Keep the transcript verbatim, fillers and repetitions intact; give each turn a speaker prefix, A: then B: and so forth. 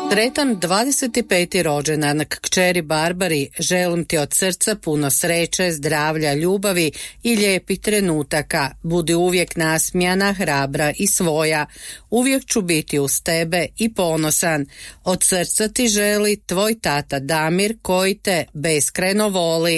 A: Sretan dvadeset peti rođendan kćeri Barbari, želim ti od srca puno sreće, zdravlja, ljubavi i lijepih trenutaka. Budi uvijek nasmijana, hrabra i svoja. Uvijek ću biti uz tebe i ponosan. Od srca ti želi tvoj tata Damir koji te beskrajno voli.